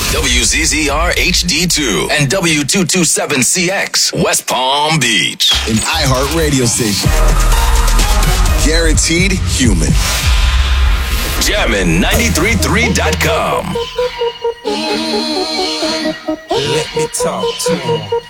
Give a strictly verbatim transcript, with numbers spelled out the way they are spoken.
W Z Z R H D two and W two twenty-seven C X, West Palm Beach. An iHeart radio station. Guaranteed human. Jammin' nine three three dot com. Let me talk to him.